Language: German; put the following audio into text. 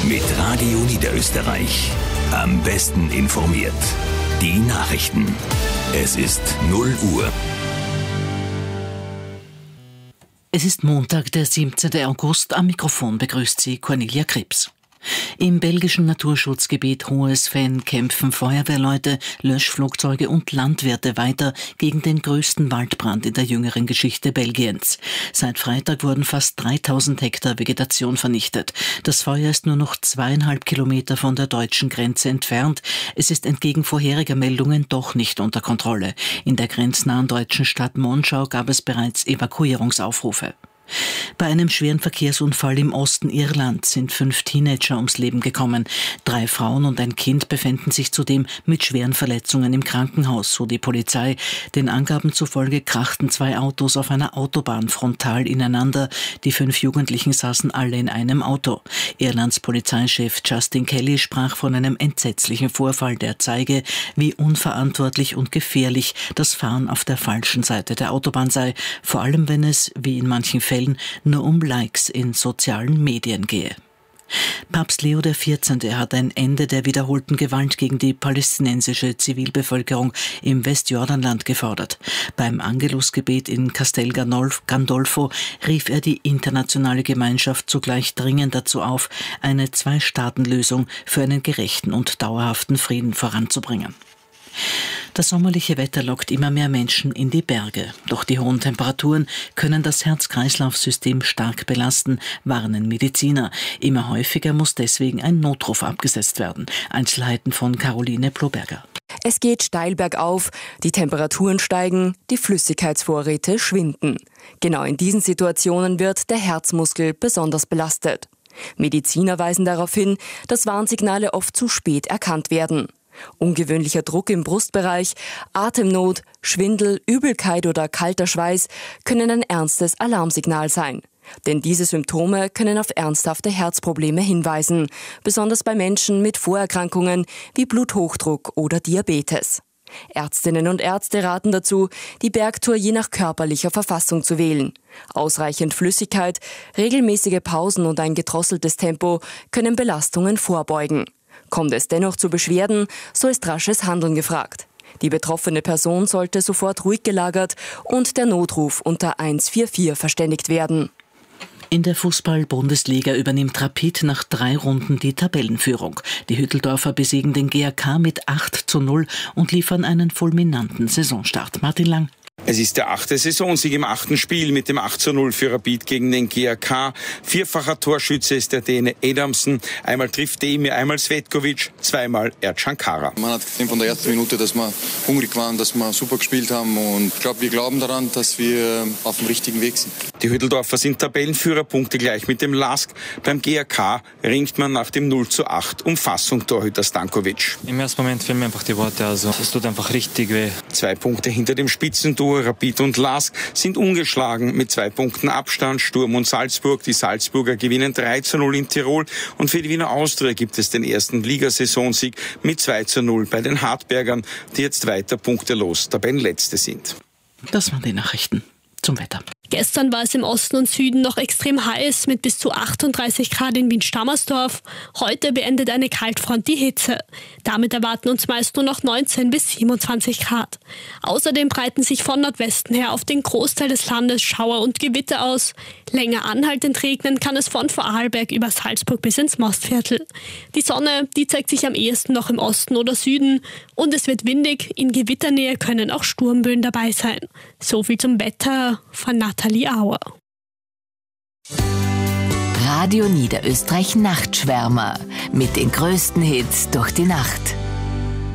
Mit Radio Niederösterreich. Am besten informiert. Die Nachrichten. Es ist 0 Uhr. Es ist Montag, der 17. August. Am Mikrofon begrüßt Sie Cornelia Krebs. Im belgischen Naturschutzgebiet Hohes-Venn kämpfen Feuerwehrleute, Löschflugzeuge und Landwirte weiter gegen den größten Waldbrand in der jüngeren Geschichte Belgiens. Seit Freitag wurden fast 3000 Hektar Vegetation vernichtet. Das Feuer ist nur noch 2,5 Kilometer von der deutschen Grenze entfernt. Es ist entgegen vorheriger Meldungen doch nicht unter Kontrolle. In der grenznahen deutschen Stadt Monschau gab es bereits Evakuierungsaufrufe. Bei einem schweren Verkehrsunfall im Osten Irlands sind 5 Teenager ums Leben gekommen. 3 Frauen und ein Kind befinden sich zudem mit schweren Verletzungen im Krankenhaus, so die Polizei. Den Angaben zufolge krachten 2 Autos auf einer Autobahn frontal ineinander. Die 5 Jugendlichen saßen alle in einem Auto. Irlands Polizeichef Justin Kelly sprach von einem entsetzlichen Vorfall, der zeige, wie unverantwortlich und gefährlich das Fahren auf der falschen Seite der Autobahn sei, vor allem wenn es, wie in manchen Fällen, nur um Likes in sozialen Medien gehe. Papst Leo XIV. Hat ein Ende der wiederholten Gewalt gegen die palästinensische Zivilbevölkerung im Westjordanland gefordert. Beim Angelusgebet in Castel Gandolfo rief er die internationale Gemeinschaft zugleich dringend dazu auf, eine 2-Staaten-Lösung für einen gerechten und dauerhaften Frieden voranzubringen. Das sommerliche Wetter lockt immer mehr Menschen in die Berge. Doch die hohen Temperaturen können das Herz-Kreislauf-System stark belasten, warnen Mediziner. Immer häufiger muss deswegen ein Notruf abgesetzt werden. Einzelheiten von Caroline Ploberger. Es geht steil bergauf, die Temperaturen steigen, die Flüssigkeitsvorräte schwinden. Genau in diesen Situationen wird der Herzmuskel besonders belastet. Mediziner weisen darauf hin, dass Warnsignale oft zu spät erkannt werden. Ungewöhnlicher Druck im Brustbereich, Atemnot, Schwindel, Übelkeit oder kalter Schweiß können ein ernstes Alarmsignal sein. Denn diese Symptome können auf ernsthafte Herzprobleme hinweisen, besonders bei Menschen mit Vorerkrankungen wie Bluthochdruck oder Diabetes. Ärztinnen und Ärzte raten dazu, die Bergtour je nach körperlicher Verfassung zu wählen. Ausreichend Flüssigkeit, regelmäßige Pausen und ein gedrosseltes Tempo können Belastungen vorbeugen. Kommt es dennoch zu Beschwerden, so ist rasches Handeln gefragt. Die betroffene Person sollte sofort ruhig gelagert und der Notruf unter 144 verständigt werden. In der Fußball-Bundesliga übernimmt Rapid nach 3 Runden die Tabellenführung. Die Hütteldorfer besiegen den GAK mit 8:0 und liefern einen fulminanten Saisonstart. Martin Lang. Es ist der 8. Saisonsieg im 8. Spiel mit dem 8:0 für Rapid gegen den GAK. 4-facher Torschütze ist der Däne Adamsen. Einmal trifft Demir, einmal Svetkovic, zweimal Erdcan Kara. Man hat gesehen von der ersten Minute, dass wir hungrig waren, dass wir super gespielt haben. Und ich glaube, wir glauben daran, dass wir auf dem richtigen Weg sind. Die Hütteldorfer sind Tabellenführer, Punkte gleich mit dem LASK. Beim GAK ringt man nach dem 0:8 um Fassung Torhüter Stankovic. Im ersten Moment fehlen mir einfach die Worte. Also es tut einfach richtig weh. 2 Punkte hinter dem Spitzenduo. Rapid und LASK sind ungeschlagen mit 2 Punkten Abstand. Sturm und Salzburg. Die Salzburger gewinnen 3:0 in Tirol. Und für die Wiener Austria gibt es den ersten Ligasaisonsieg mit 2:0 bei den Hartbergern, die jetzt weiter punktelos Tabellenletzte sind. Das waren die Nachrichten zum Wetter. Gestern war es im Osten und Süden noch extrem heiß mit bis zu 38 Grad in Wien-Stammersdorf. Heute beendet eine Kaltfront die Hitze. Damit erwarten uns meist nur noch 19 bis 27 Grad. Außerdem breiten sich von Nordwesten her auf den Großteil des Landes Schauer und Gewitter aus. Länger anhaltend regnen kann es von Vorarlberg über Salzburg bis ins Mostviertel. Die Sonne, die zeigt sich am ehesten noch im Osten oder Süden. Und es wird windig. In Gewitternähe können auch Sturmböen dabei sein. So viel zum Wetter von Nathalie Auer. Radio Niederösterreich Nachtschwärmer mit den größten Hits durch die Nacht.